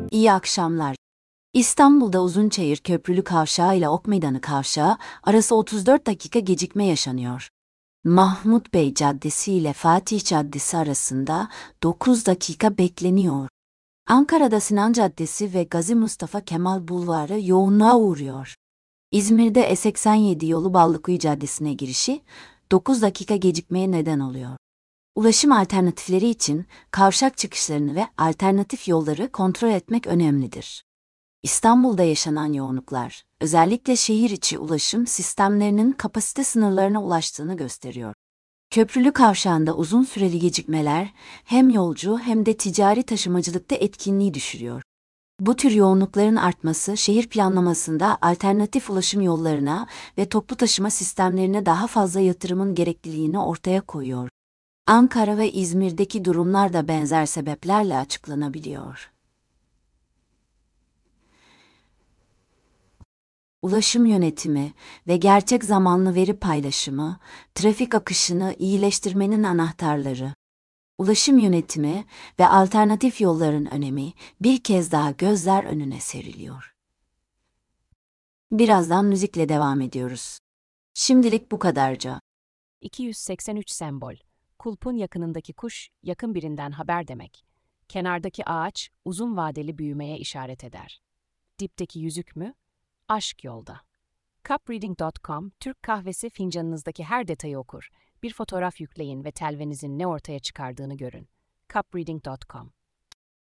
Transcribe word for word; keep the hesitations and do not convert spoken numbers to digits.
İyi akşamlar. İstanbul'da Uzunçayır Köprülü Kavşağı ile Ok Meydanı Kavşağı arası otuz dört dakika gecikme yaşanıyor. Mahmut Bey Caddesi ile Fatih Caddesi arasında dokuz dakika bekleniyor. Ankara'da Sinan Caddesi ve Gazi Mustafa Kemal Bulvarı yoğunluğa uğruyor. İzmir'de E seksen yedi yolu Ballıkuyu Caddesi'ne girişi dokuz dakika gecikmeye neden oluyor. Ulaşım alternatifleri için kavşak çıkışlarını ve alternatif yolları kontrol etmek önemlidir. İstanbul'da yaşanan yoğunluklar, özellikle şehir içi ulaşım sistemlerinin kapasite sınırlarına ulaştığını gösteriyor. Köprülü kavşağında uzun süreli gecikmeler hem yolcu hem de ticari taşımacılıkta etkinliği düşürüyor. Bu tür yoğunlukların artması şehir planlamasında alternatif ulaşım yollarına ve toplu taşıma sistemlerine daha fazla yatırımın gerekliliğini ortaya koyuyor. Ankara ve İzmir'deki durumlar da benzer sebeplerle açıklanabiliyor. Ulaşım yönetimi ve gerçek zamanlı veri paylaşımı, trafik akışını iyileştirmenin anahtarları. Ulaşım yönetimi ve alternatif yolların önemi bir kez daha gözler önüne seriliyor. Birazdan müzikle devam ediyoruz. Şimdilik bu kadarca. iki yüz seksen üç sembol. Kulpun yakınındaki kuş, yakın birinden haber demek. Kenardaki ağaç, uzun vadeli büyümeye işaret eder. Dipteki yüzük mü? Aşk yolda. cup reading nokta com, Türk kahvesi fincanınızdaki her detayı okur. Bir fotoğraf yükleyin ve telvenizin ne ortaya çıkardığını görün. cup reading nokta com